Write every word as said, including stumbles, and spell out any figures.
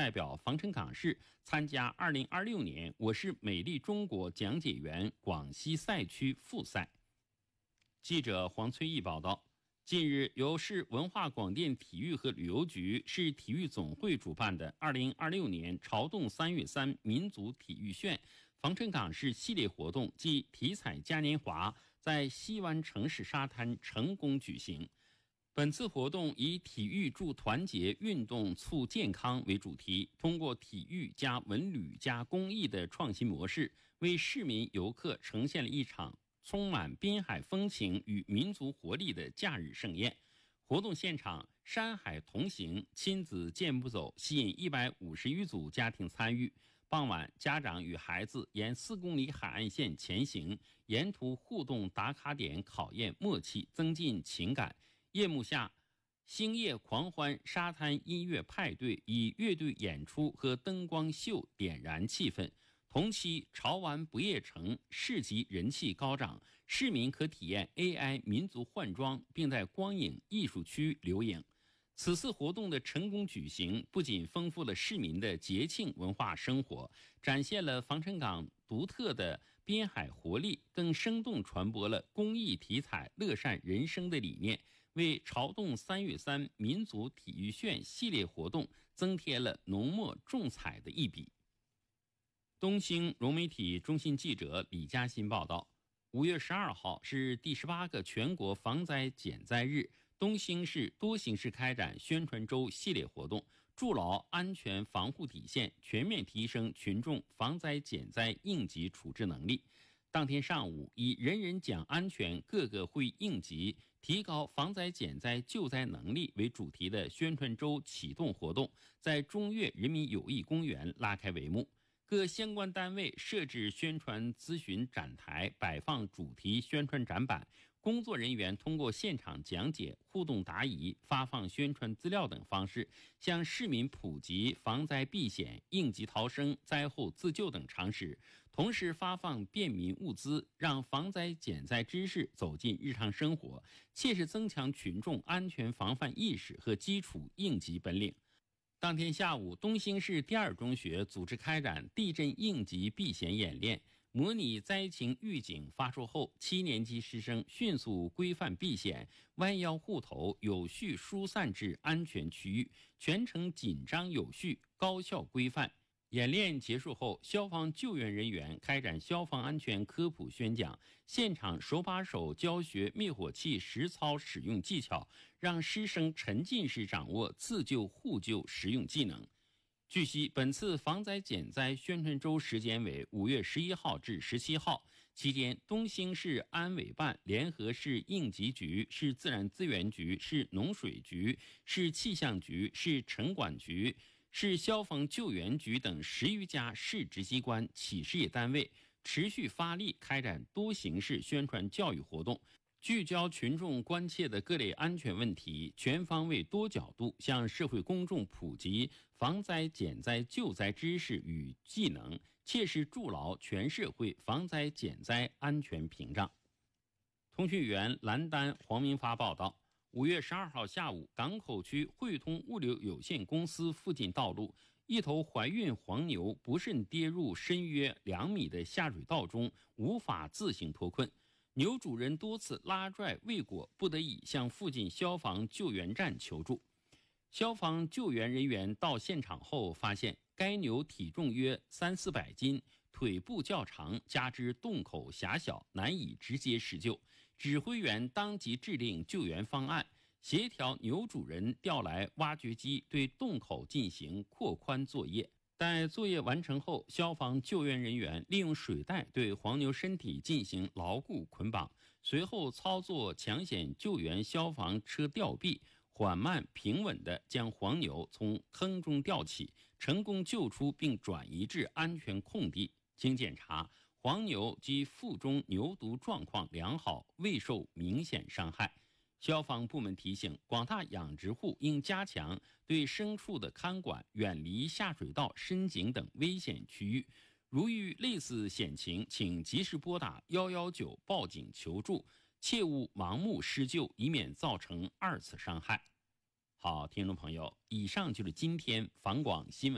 代表防城港市参加二零二六年我市美丽中国讲解员广西赛区复赛。记者黄翠义报道，近日由市文化广电体育和旅游局、市体育总会主办的二零二六年潮动三月三民族体育炫防城港市系列活动暨体彩嘉年华在西湾城市沙滩成功举行。本次活动以体育助团结、运动促健康为主题，通过体育加文旅加公益的创新模式，为市民游客呈现了一场充满滨海风情与民族活力的假日盛宴。活动现场山海同行，亲子健步走，吸引一百五十余组家庭参与。傍晚，家长与孩子沿四公里海岸线前行，沿途互动打卡点，考验默契，增进情感。夜幕下，星夜狂欢沙滩音乐派对以乐队演出和灯光秀点燃气氛。同期潮玩不夜城市集人气高涨，市民可体验 A I 民族换装，并在光影艺术区留影。此次活动的成功举行，不仅丰富了市民的节庆文化生活，展现了防城港独特的滨海活力，更生动传播了公益体彩乐善人生的理念，为潮动三月三民族体育炫系列活动增添了浓墨重彩的一笔。东兴融媒体中心记者李嘉欣报道，五月十二号是第十八个全国防灾减灾日，东兴市多形式开展宣传周系列活动，筑牢安全防护底线，全面提升群众防灾减灾应急处置能力。当天上午，以人人讲安全，个个会应急，提高防灾减灾救灾能力为主题的宣传周启动活动在中岳人民友谊公园拉开帷幕。各相关单位设置宣传咨询展台，摆放主题宣传展板，工作人员通过现场讲解、互动答疑、发放宣传资料等方式，向市民普及防灾避险、应急逃生、灾后自救等常识，同时发放便民物资，让防灾减灾知识走进日常生活，切实增强群众安全防范意识和基础应急本领。当天下午，东兴市第二中学组织开展地震应急避险演练，模拟灾情预警发出后，七年级师生迅速规范避险，弯腰护头，有序疏散至安全区域，全程紧张有序，高效规范。演练结束后，消防救援人员开展消防安全科普宣讲，现场手把手教学灭火器实操使用技巧，让师生沉浸式掌握自救互救实用技能。据悉，本次防灾减灾宣传周时间为五月十一号至十七号，期间东兴市安委办联合市应急局、市自然资源局、市农水局、市气象局、市城管局、市消防救援局等十余家市直机关、企事业单位持续发力开展多形式宣传教育活动，聚焦群众关切的各类安全问题，全方位多角度向社会公众普及防灾减灾救灾知识与技能，切实筑牢全社会防灾减灾安全屏障。通讯员蓝丹、黄明发报道，五月十二号下午，港口区汇通物流有限公司附近道路，一头怀孕黄牛不慎跌入深约两米的下水道中，无法自行脱困。牛主人多次拉拽未果，不得已向附近消防救援站求助。消防救援人员到现场后发现，该牛体重约三四百斤，腿部较长，加之洞口狭小，难以直接施救。指挥员当即制定救援方案，协调牛主人调来挖掘机对洞口进行扩宽作业。待作业完成后，消防救援人员利用水带对黄牛身体进行牢固捆绑，随后操作抢险救援消防车吊臂，缓慢平稳地将黄牛从坑中吊起，成功救出并转移至安全空地。经检查，黄牛及腹中牛犊状况良好，未受明显伤害。消防部门提醒，广大养殖户应加强对牲畜的看管，远离下水道、深井等危险区域。如遇类似险情，请及时拨打一一九报警求助，切勿盲目施救，以免造成二次伤害。好，听众朋友，以上就是今天防广新闻